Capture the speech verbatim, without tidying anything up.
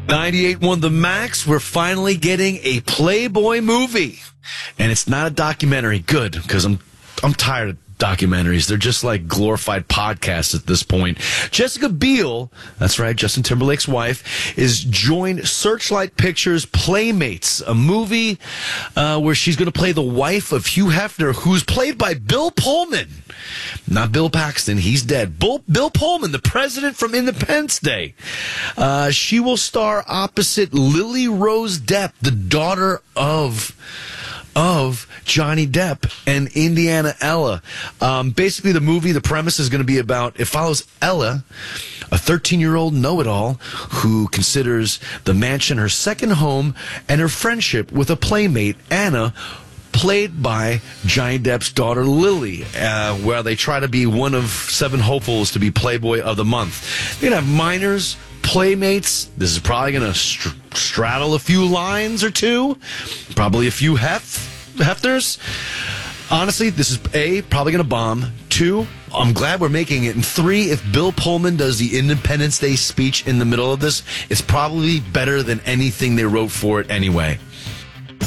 ninety-eight point one The Max, we're finally getting a Playboy movie. And it's not a documentary. Good, because I'm I'm tired of documentaries. They're just like glorified podcasts at this point. Jessica Biel, that's right, Justin Timberlake's wife, is joined Searchlight Pictures' Playmates, a movie uh, where she's going to play the wife of Hugh Hefner, who's played by Bill Pullman. Not Bill Paxton. He's dead. Bill, Bill Pullman, the president from Independence Day. Uh, she will star opposite Lily Rose Depp, the daughter of... of Johnny Depp and Indiana Ella. Um, basically, the movie, the premise is going to be about, it follows Ella, a thirteen-year-old know-it-all who considers the mansion her second home and her friendship with a playmate, Anna, played by Johnny Depp's daughter, Lily, uh, where they try to be one of seven hopefuls to be Playboy of the Month. They're going to have minors, playmates. This is probably going to str- straddle a few lines or two. Probably a few hef- hefters. Honestly, this is A, probably going to bomb. Two, I'm glad we're making it. And three, if Bill Pullman does the Independence Day speech in the middle of this, it's probably better than anything they wrote for it anyway.